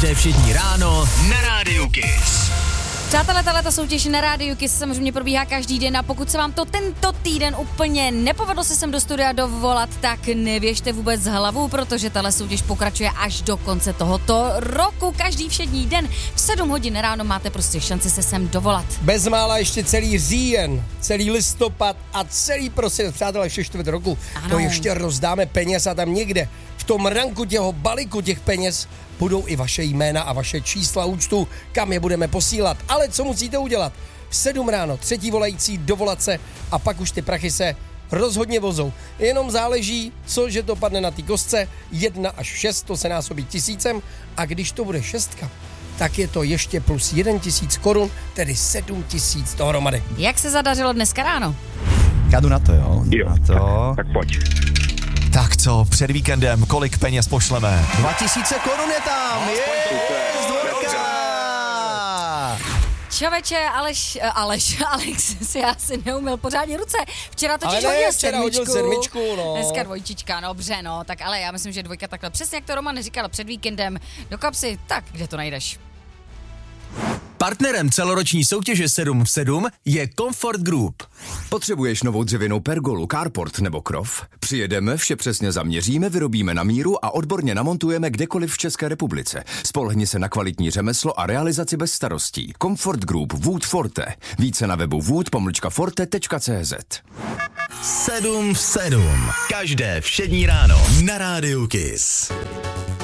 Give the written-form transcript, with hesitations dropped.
Každé všední ráno na Rádiu Kiss. Přátelé, tato soutěž na Rádiu Kiss samozřejmě probíhá každý den a pokud se vám to tento týden úplně nepovedlo se sem do studia dovolat, tak nevěžte vůbec hlavu, protože tato soutěž pokračuje až do konce tohoto roku. Každý všední den v 7 hodin ráno máte prostě šanci se sem dovolat. Bezmála ještě celý říjen, celý listopad a celý prosinec, přátelé, ještě čtvrt roku. Ano. To ještě rozdáme peněz a tam někde v tom ranku těho balíku těch peněz budou i vaše jména a vaše čísla účtu, kam je budeme posílat. Ale co musíte udělat? V 7 ráno, třetí volající, dovolat se a pak už ty prachy se rozhodně vozou. Jenom záleží, co, že to padne na té kostce, 1 až 6, to se násobí 1000 a když to bude 6, tak je to ještě plus 1 000 korun, tedy 7 000 dohromady. Jak se zadařilo dneska ráno? Já jdu na to, jo? Jo, Na to. tak pojď. Tak co, před víkendem, kolik peněz pošleme? 2000 korun je tam! Čověče, Alex si asi neumyl pořádně ruce. Včera totiž hodil sedmičku, no. Dneska dvojčička, no dobře, no. Tak ale já myslím, že dvojka takhle. Přesně jak to Roman říkal před víkendem do kapsy, tak kde to najdeš? Partnerem celoroční soutěže 7 v 7 je Comfort Group. Potřebuješ novou dřevěnou pergolu, carport nebo krov? Přijedeme, vše přesně zaměříme, vyrobíme na míru a odborně namontujeme kdekoliv v České republice. Spolehni se na kvalitní řemeslo a realizaci bez starostí. Comfort Group Wood Forte. Více na webu wood-forte.cz. 7 v 7. Každé všední ráno na Rádiu Kiss.